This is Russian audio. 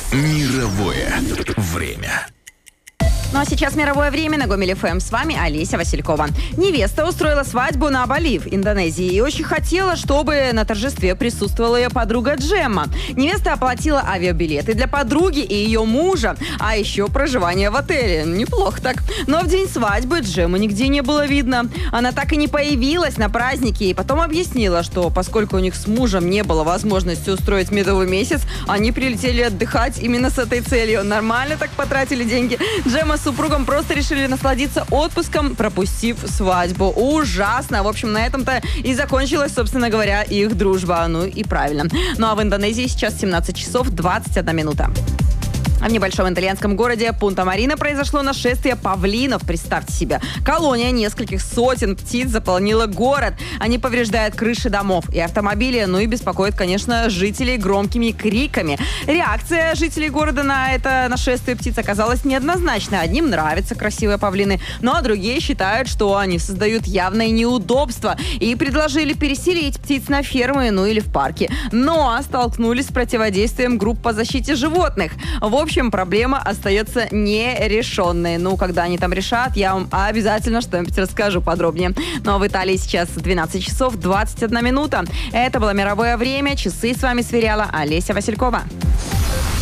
Мировое время. Ну а сейчас мировое время на Гомель ФМ. С вами Олеся Василькова. Невеста устроила свадьбу на Бали в Индонезии и очень хотела, чтобы на торжестве присутствовала ее подруга Джемма. Невеста оплатила авиабилеты для подруги и ее мужа, а еще проживание в отеле. Неплохо так. Но в день свадьбы Джеммы нигде не было видно. Она так и не появилась на празднике и потом объяснила, что поскольку у них с мужем не было возможности устроить медовый месяц, они прилетели отдыхать именно с этой целью. Нормально так потратили деньги. Джемма с супругом просто решили насладиться отпуском, пропустив свадьбу. Ужасно. В общем, на этом-то и закончилась, собственно говоря, их дружба. Ну и правильно. Ну а в Индонезии сейчас 17 часов 21 минута. А в небольшом итальянском городе Пунта-Марина произошло нашествие павлинов. Представьте себе. Колония нескольких сотен птиц заполонила город. Они повреждают крыши домов и автомобили, ну и беспокоят, конечно, жителей громкими криками. Реакция жителей города на это нашествие птиц оказалась неоднозначной. Одним нравятся красивые павлины, ну а другие считают, что они создают явное неудобство и предложили переселить птиц на фермы, ну или в парки. Но столкнулись с противодействием групп по защите животных. В общем, проблема остается нерешенной. Ну, когда они там решат, я вам обязательно что-нибудь расскажу подробнее. Ну, а в Италии сейчас 12 часов 21 минута. Это было мировое время. Часы с вами сверяла Олеся Василькова.